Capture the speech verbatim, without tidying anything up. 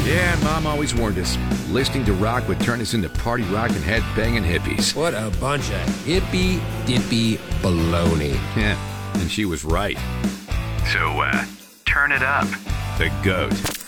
Yeah, Mom always warned us. Listening to rock would turn us into party rock and head-banging hippies. What a bunch of hippy-dippy baloney. Yeah, and she was right. So, uh, turn it up. The GOAT.